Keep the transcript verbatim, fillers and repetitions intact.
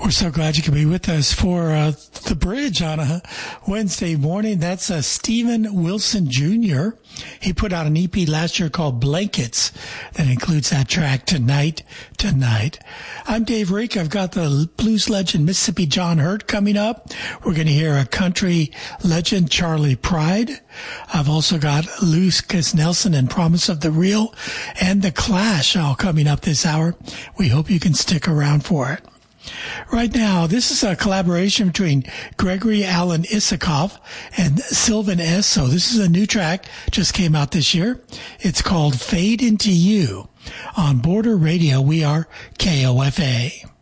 We're so glad you could be with us for uh, The Bridge on a Wednesday morning. That's uh, Steven Wilson Junior He put out an E P last year called Blankets that includes that track, Tonight, Tonight. I'm Dave Reek. I've got the blues legend Mississippi John Hurt coming up. We're going to hear a country legend, Charley Pride. I've also got Lucas Nelson and Promise of the Real and The Clash all coming up this hour. We hope you can stick around for it. Right now, this is a collaboration between Gregory Alan Isikoff and Sylvan Esso. This is a new track, just came out this year. It's called Fade Into You. On Border Radio, we are K O F A.